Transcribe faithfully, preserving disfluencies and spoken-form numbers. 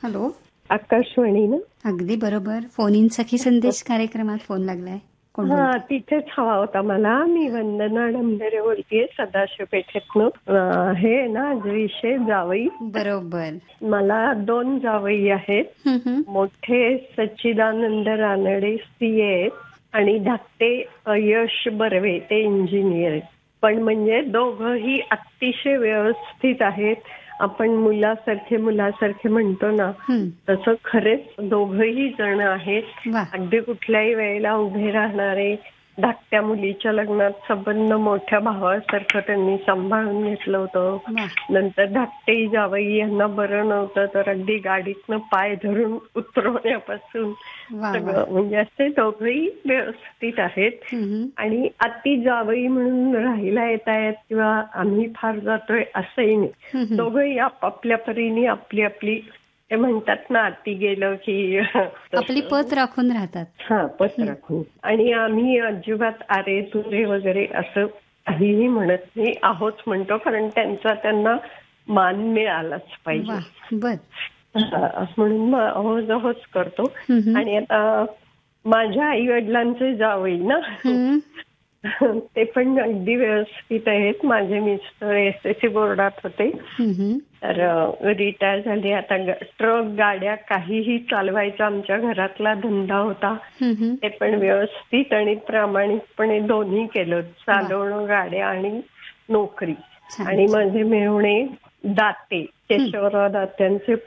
Hello. Akashvani ना. अगदी बरोबर. फोन इन सखी संदेश कार्यक्रमात फोन लागलाय. कोण हा बोलतंय? तिथेच हवा होता मला. मी वंदना डंबरे बोलतेय सदाशिव पेठेतनं. हे ना आज विषय जावई. बरोबर. मला दोन जावई आहेत. हं, हं. मोठे सच्चिदानंद रानडे सी ए आणि धाकटे यश बर्वे ते इंजिनियर आहेत. पण म्हणजे दोघंही अतिशय व्यवस्थित आहेत. आपण मुलासारखे मुलासारखे म्हणतो ना, हं. तसं खरेच दोघंही जण आहेत. वा. अगदी कुठल्याही वेळेला उभे राहणारे. धाकट्या मुलीच्या लग्नात संबंध मोठ्या भावासारखं त्यांनी सांभाळून घेतलं होतं. वा. नंतर धाकटे जावई यांना बरं नव्हतं तर अगदी गाडीतनं पाय धरून उतरवण्यापासून वा वा. सगळं म्हणजे असे दोघंही व्यवस्थित आहेत. हं, हं. आणि अति जावई म्हणून राहिला येत आहेत किंवा आम्ही फार जातोय असंही नाही. हं, हं. दोघंही आपापल्या परीने आपली आपली ते म्हणतात ना अति गेलं की आपली पत राखून राहतात. हा पत राखून. आणि आम्ही अजिबात आरे तुरे वगैरे असं काहीही म्हणत नाही. आहोच म्हणतो कारण त्यांचा त्यांना मान मिळालाच पाहिजे. वा. बर. हा, म्हणून मग अहोज अहोज करतो. हं, हं. आणि आता माझ्या आई वडिलांचे जावई ना हं. ते पण अगदी व्यवस्थित आहेत. माझे मिस्टर एस एस सी बोर्डात होते. हं, हं. तर रिटायर झाले. आता ट्रक गाड्या काहीही चालवायचा आमच्या घरातला धंदा होता. हं, हं. ते पण व्यवस्थित आणि प्रामाणिकपणे दोन्ही केलं. चालवणं गाड्या आणि नोकरी. छान. आणि माझे मेहुणे दाते केशवराव दात्यांचे